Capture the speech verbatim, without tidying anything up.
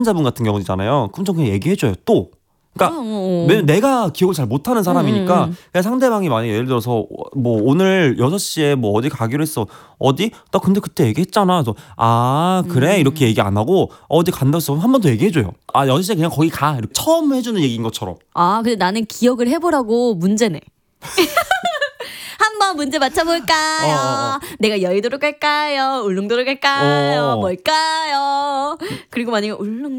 자분 같은 경우잖아요. 그럼 저 그냥 얘기해줘요 또. 그러니까 어어어. 왜 내가 기억을 잘 못하는 사람이니까 음음음. 그냥 상대방이 만약에 예를 들어서 뭐 오늘 여섯 시에 뭐 어디 가기로 했어. 어디? 나 근데 그때 얘기했잖아. 그래서 아 그래? 이렇게 음. 얘기 안 하고 어디 간다 했어. 한 번 더 얘기해줘요. 아 여섯 시에 그냥 거기 가. 이렇게 처음 해주는 얘기인 것처럼. 아 근데 나는 기억을 해보라고 문제 내. 한번 문제 맞춰볼까요? 어어어. 내가 여의도로 갈까요? 울릉도로 갈까요? 어. 뭘까요? 그리고 만약에 울릉